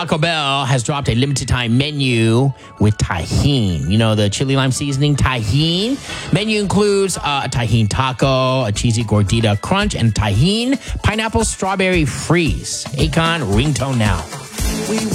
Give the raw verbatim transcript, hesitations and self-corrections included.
Taco Bell has dropped a limited time menu with Tajín. You know, the chili lime seasoning, Tajín. Menu includes uh, a Tajín taco, a cheesy gordita crunch, and Tajín pineapple strawberry freeze. Akon, ringtone now. We